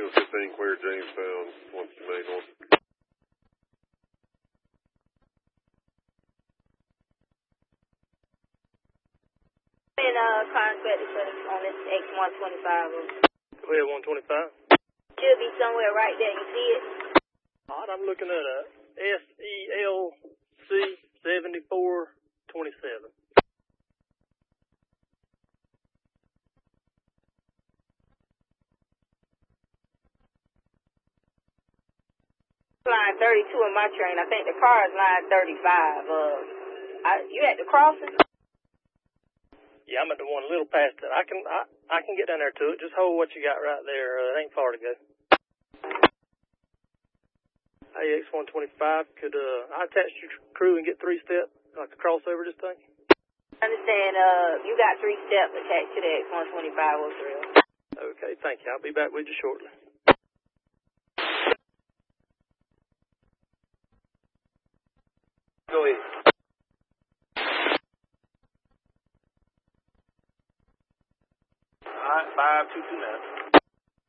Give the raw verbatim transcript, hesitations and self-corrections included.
Hill fifteen clear, Jamestown, once you made north. And uh, contact on this X one twenty-five. Go ahead, one twenty-five. Should be somewhere right there. You see it? All right, I'm looking at a S E L C seventy-four twenty-seven. Line thirty-two in my train. I think the car is line thirty-five. Uh, I, you at the crossing? Yeah, I'm at the one a little past that. I can I, I can get down there to it. Just hold what you got right there. Uh, it ain't far to go. A X one twenty-five, could uh, I attach your crew and get three step, like a crossover this thing? I understand, uh, you got three steps attached to the X one twenty-five, what's real? Okay, thank you. I'll be back with you shortly. Go ahead. All right, five two two nine.